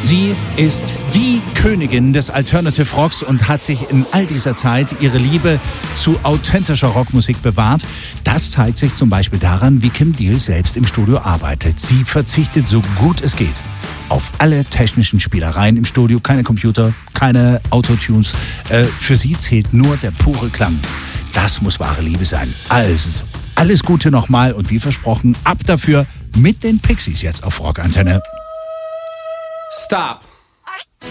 Sie ist die Königin des Alternative Rocks und hat sich in all dieser Zeit ihre Liebe zu authentischer Rockmusik bewahrt. Das zeigt sich zum Beispiel daran, wie Kim Deal selbst im Studio arbeitet. Sie verzichtet so gut es geht auf alle technischen Spielereien im Studio. Keine Computer, keine Autotunes. Für sie zählt nur der pure Klang. Das muss wahre Liebe sein. Also, alles Gute nochmal und wie versprochen, ab dafür mit den Pixies jetzt auf Rockantenne. Stop.